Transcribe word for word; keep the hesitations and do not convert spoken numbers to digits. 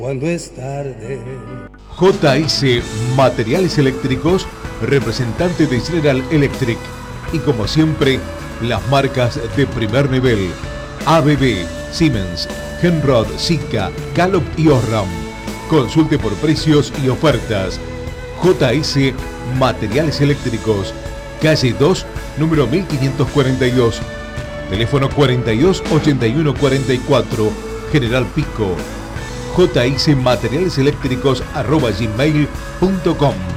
Cuando es tarde. J S Materiales Eléctricos, representante de General Electric. Y como siempre, las marcas de primer nivel: A B B, Siemens, Henrod, Sika, Gallup y Osram. Consulte por precios y ofertas. J S Materiales Eléctricos, calle dos, número mil quinientos cuarenta y dos. Teléfono cuarenta y dos, ochenta y uno, cuarenta y cuatro, General Pico. J S Materiales Eléctricos arroba gmail punto com.